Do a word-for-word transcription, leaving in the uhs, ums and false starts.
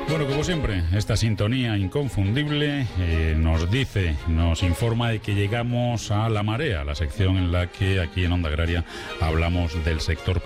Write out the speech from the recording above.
Bueno, como siempre, esta sintonía inconfundible eh, nos dice, nos informa de que llegamos a La Marea, la sección en la que aquí en Onda Agraria hablamos del sector